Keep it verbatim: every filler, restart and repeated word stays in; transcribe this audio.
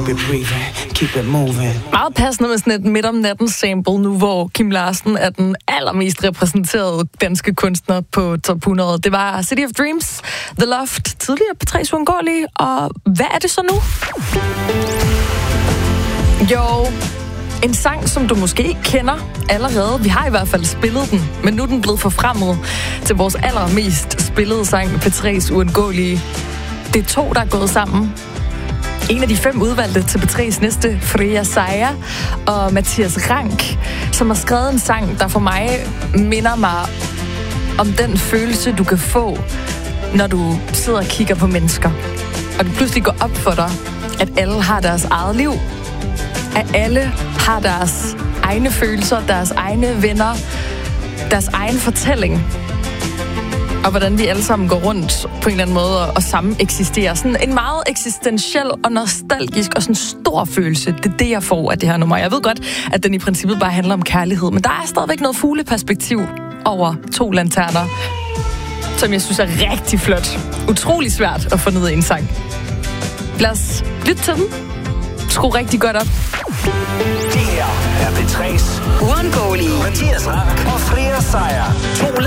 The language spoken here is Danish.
Keep it breathing, keep it moving. Meget passende med sådan et midt om natten sample nu, hvor Kim Larsen er den allermest repræsenterede danske kunstner på top hundrede. Det var City of Dreams, The Loft, tidligere P tre's Uundgåelige. Og hvad er det så nu? Jo, en sang, som du måske ikke kender allerede. Vi har i hvert fald spillet den, men nu er den blevet forfremmet til vores allermest spillede sang, P tre's Uundgåelige. Det er to, der er gået sammen. En af de fem udvalgte til P tre's næste, Freja Saja og Mathias Rank, som har skrevet en sang, der for mig minder mig om den følelse, du kan få, når du sidder og kigger på mennesker. Og det pludselig går op for dig, at alle har deres eget liv. At alle har deres egne følelser, deres egne venner, deres egen fortælling. Og hvordan vi alle sammen går rundt på en eller anden måde og sammen eksisterer. Sådan en meget eksistentiel og nostalgisk og sådan stor følelse. Det er det, jeg får af det her nummer. Jeg ved godt, at den i princippet bare handler om kærlighed, men der er stadigvæk noget fugleperspektiv over to lanterner, som jeg synes er rigtig flot. Utrolig svært at få ned i en sang. Lad os lytte til den. Skru rigtig godt op. Det her er P tre's Uundgåelige. Mathias Rank og Freja Saja. To